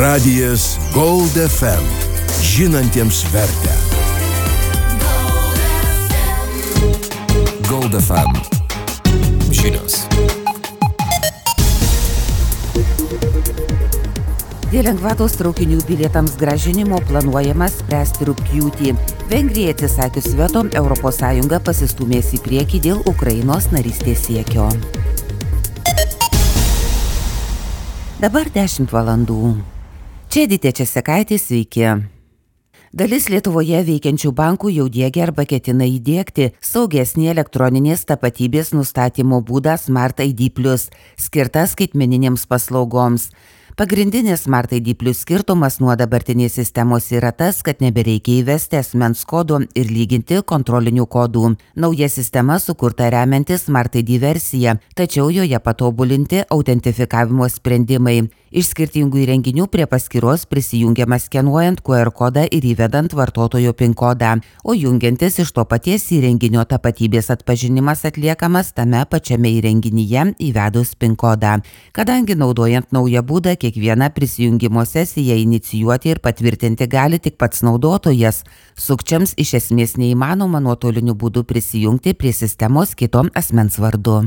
Radijas Gold FM. Žinantiems vertę. Gold FM. Žinios. Dėl lengvatos traukinių bilietams grąžinimo planuojama spręsti rugpjūtį. Vengrijai atsisakius veto, ES pasistūmės į priekį dėl Ukrainos narystės siekio. Dabar 10 valandų. Čia Edita Česekaitė, sveiki. Dalis Lietuvoje veikiančių bankų jau diegia arba ketina įdiegti saugesnį elektroninės tapatybės nustatymo būdą Smart ID+, skirtą skaitmeninėms paslaugoms. Pagrindinis Smart ID+ skirtumas nuo dabartinės sistemos yra tas, kad nebereikia įvesti asmens kodų ir lyginti kontrolinių kodų. Nauja sistema sukurta remiantis Smart ID versija, tačiau joje patobulinti autentifikavimo sprendimai. Iš skirtingų įrenginių prie paskyros prisijungiama skenuojant QR kodą ir įvedant vartotojo PIN kodą, o jungiantis iš to paties įrenginio tapatybės atpažinimas atliekamas tame pačiame įrenginyje įvedus PIN kodą. Kadangi naudojant naują būdą, kiekvieną prisijungimo sesiją inicijuoti ir patvirtinti gali tik pats naudotojas, sukčiams iš esmės neįmanoma nuotoliniu būdu prisijungti prie sistemos kito asmens vardu.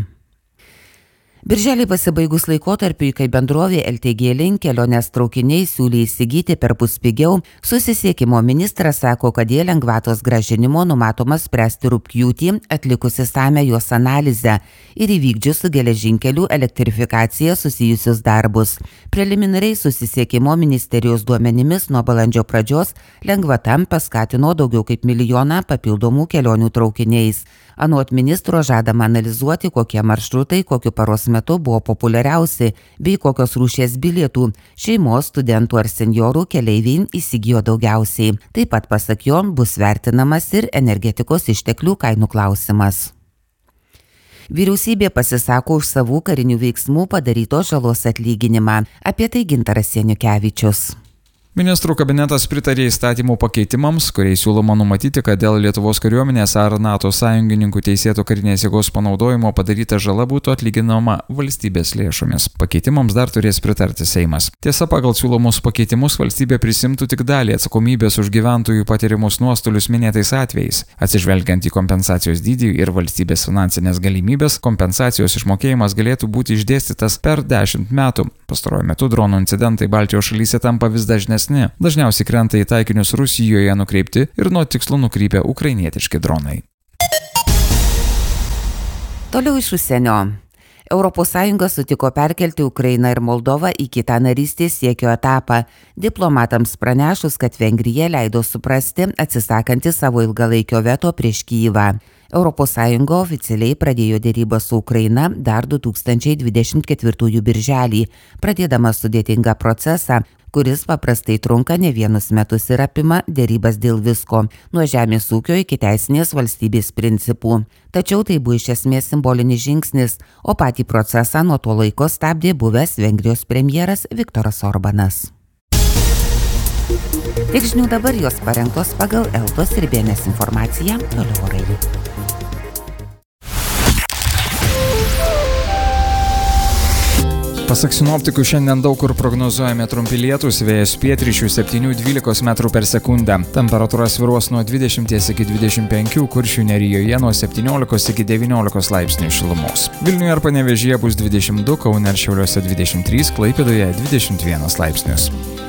Birželį pasibaigus laikotarpiui, kai bendrovė LTG Link kelionės traukiniai siūlė įsigyti perpus pigiau, susisiekimo ministras sako, kad dėl lengvatos grąžinimo numatoma spręsti rugpjūtį atlikus išsamią jos analizę ir įvykdžius su geležinkelių elektrifikacija susijusius darbus. Preliminariai susisiekimo ministerijos duomenimis nuo balandžio pradžios lengvata paskatino daugiau kaip 1 milijoną papildomų kelionių traukiniais. Anot ministro žadama analizuoti, kokie maršrutai kokiu paros metu buvo populiariausi, bei kokios rūšies bilietų šeimos, studentų ar senjorų keleiviai įsigijo daugiausiai. Taip pat pasak jo bus vertinamas ir energetikos išteklių kainų klausimas. Vyriausybė pasisako už savų karinių veiksmų padarytos žalos atlyginimą. Apie tai Gintaras Seniukevičius. Ministrų kabinetas pritarė įstatymų pakeitimams, kuriais siūloma numatyti, kad dėl Lietuvos kariuomenės ar NATO sąjungininkų teisėto karinės jėgos panaudojimo padaryta žala būtų atlyginama valstybės lėšomis. Pakeitimams dar turės pritarti Seimas. Tiesa, pagal siūlomus pakeitimus valstybė prisimtų tik dalį atsakomybės už gyventojų patiriamus nuostolius minėtais atvejais. Atsižvelgiant į kompensacijos dydį ir valstybės finansinės galimybės, kompensacijos išmokėjimas galėtų būti išdėstytas per 10 metų. Pastaruoju metu dronų incidentai Baltijos šalyse tampa vis dažnesni. Dažniausiai krenta į taikinius Rusijoje nukreipti ir nuo tikslo nukrypę ukrainietiški dronai. Toliau iš užsienio. ES sutiko perkelti Ukrainą ir Moldovą į kitą narystės siekio etapą, diplomatams pranešus, kad Vengrija leido suprasti, atsisakanti savo ilgalaikio veto prieš Kyjivą. ES oficialiai pradėjo dėrybą su Ukraina dar 2024 birželį, pradėdama sudėtingą procesą, kuris paprastai trunka ne vienus metus ir apima dėrybas dėl visko, nuo žemės ūkio iki teisinės valstybės principų. Tačiau tai buvo iš esmės simbolinis žingsnis, o patį procesą nuo to laiko stabdė buvęs Vengrijos premjeras Viktoras Orbanas. Tiek žinių dabar, jos parengtos pagal Eltos ir BNS informaciją, toliau orai. Pasak sinoptikų, šiandien daug kur prognozuojami trumpi lietūs, vėjas pietryčių 7–12 metrų per sekundę. Temperatūra svyruos nuo 20 iki 25, Kuršių nerijoje nuo 17 iki 19 laipsnių šilumos. Vilniuje ir Panevėžyje bus 22, Kaune ir Šiauliuose 23, Klaipėdoje 21 laipsnius.